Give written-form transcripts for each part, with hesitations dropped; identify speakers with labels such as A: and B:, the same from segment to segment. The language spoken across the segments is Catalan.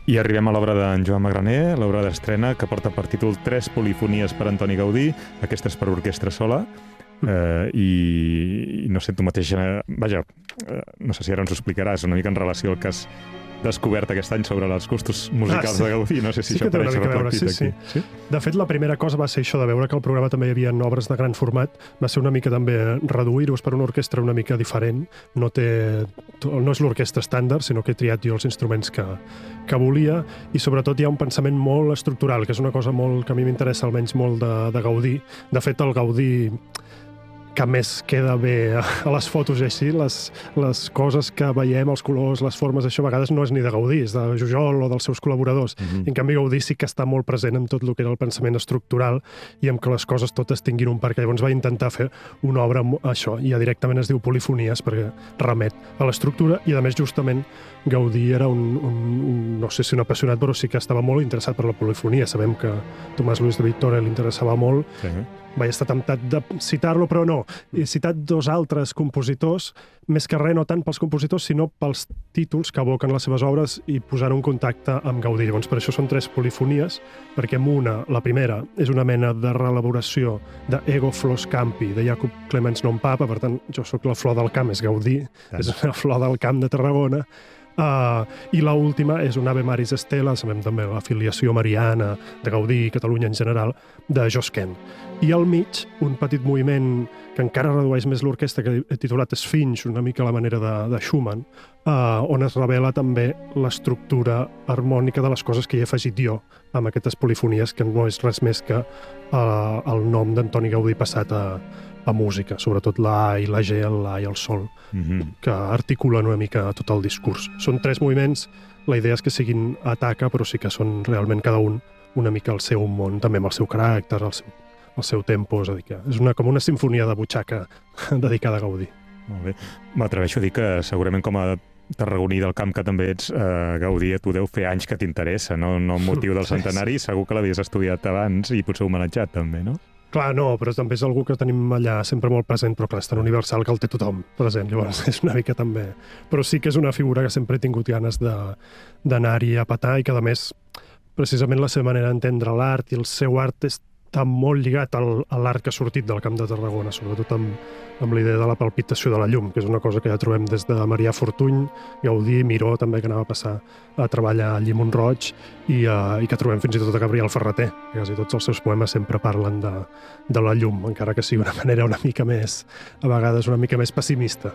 A: I arribem a l'obra d'en Joan Magraner, l'obra d'estrena, que porta per títol Tres polifonies per Antoni Gaudí, aquesta és per orquestra sola, i no sé, tu mateix, vaja, no sé si ara ens ho explicaràs una mica en relació al que has descobert aquest any sobre els gustos musicals de Gaudí, no sé si això apareix reflectit aquí.
B: Sí. De fet, la primera cosa va ser això de veure que al programa també hi havia obres de gran format, va ser una mica també reduir-ho per una orquestra una mica diferent, no és l'orquestra estàndard, sinó que he triat jo els instruments que volia, i sobretot hi ha un pensament molt estructural, que és una cosa molt que a mi m'interessa almenys molt de Gaudí. De fet, el Gaudí que més queda bé a les fotos i així, les coses que veiem, els colors, les formes, això a vegades no és ni de Gaudí, és de Jujol o dels seus col·laboradors. En canvi, Gaudí sí que està molt present en tot el que era el pensament estructural i en que les coses totes tinguin un perquè. Llavors va intentar fer una obra amb això, i ja directament es diu Polifonies perquè remet a l'estructura, i a més justament Gaudí era no sé si un apassionat, però sí que estava molt interessat per la polifonia. Sabem que Tomàs Luis de Victoria li interessava molt. Vaig estar temptat de citar-lo, però no. He citat dos altres compositors, més que res no tant pels compositors, sinó pels títols que evoquen les seves obres i posant un contacte amb Gaudí. Llavors, per això són tres polifonies, perquè amb la primera, és una mena de reelaboració de Ego Flos Campi, de Jacob Clemens non Papa, per tant, jo sóc la flor del camp, és Gaudí, és una flor del camp de Tarragona. I l'última és un Ave Maris Stella, sabem també l'afiliació mariana de Gaudí i Catalunya en general, de Josquin. I al mig, un petit moviment que encara redueix més l'orquestra, que he titulat Esfinx, una mica a la manera de Schumann, on es revela també l'estructura harmònica de les coses que hi he afegit jo amb aquestes polifonies, que no és res més que el nom d'Antoni Gaudí passat a música, sobretot la A i la G, el La i el Sol, que articulen una mica tot el discurs. Són tres moviments, la idea és que siguin a taca, però sí que són realment cada un una mica el seu món, també amb el seu caràcter, el seu tempo, és a dir, que és com una sinfonia de butxaca dedicada a Gaudí.
A: Molt bé. M'atreveixo a dir que segurament com a tarragoní del camp que també ets, Gaudí, tu deu fer anys que t'interessa, no amb motiu del centenari, segur que l'havies estudiat abans i potser homenatjat també, no?
B: Clar, no, però també és algú que tenim allà sempre molt present, però clar, és tan universal que el té tothom present, llavors és una mica també. Però sí que és una figura que sempre he tingut ganes d'anar-hi a petar i que, a més, precisament la seva manera d'entendre l'art i el seu art està molt lligat a l'art que ha sortit del Camp de Tarragona, sobretot amb la idea de la palpitació de la llum, que és una cosa que ja trobem des de Marià Fortuny, Gaudí, Miró, també, que anava a passar a treballar a Llimonroig, i que trobem fins i tot a Gabriel Ferrater, que quasi tots els seus poemes sempre parlen de la llum, encara que sigui una manera una mica més, a vegades una mica més pessimista.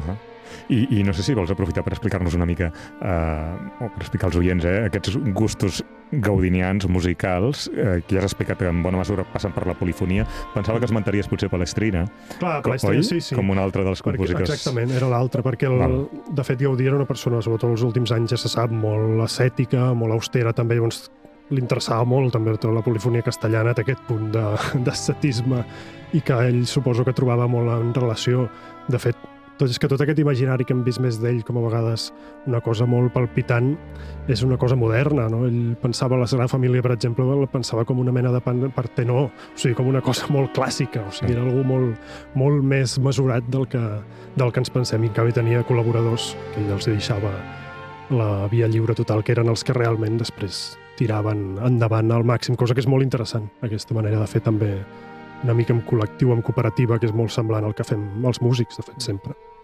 A: I no sé si vols aprofitar per explicar-nos una mica, o per explicar als oients, aquests gustos gaudinians, musicals, que ja has explicat que en bona mesura passen per la polifonia. Pensava que esmentaries potser Palestrina.
B: Clar, Palestrina, sí.
A: Com un altre dels compositors.
B: Exactament, era l'altre, perquè de fet Gaudí era una persona, sobretot els últims anys ja se sap, molt ascètica, molt austera també, llavors li interessava molt també tota la polifonia castellana, té aquest punt d'ascetisme i que ell suposo que trobava molt en relació. De fet, és que tot aquest imaginari que hem vist més d'ell com a vegades una cosa molt palpitant és una cosa moderna, no? Ell pensava la Sagrada Família, per exemple, la pensava com una mena de Partenó, o sigui, com una cosa molt clàssica, o sigui, era algú molt més mesurat del que ens pensem, i en canvi tenia col·laboradors que ell els deixava la via lliure total, que eren els que realment després tiraven endavant al màxim, cosa que és molt interessant, aquesta manera de fer també una mica en col·lectiu, en cooperativa, que és molt semblant al que fem els músics, de fet, sempre.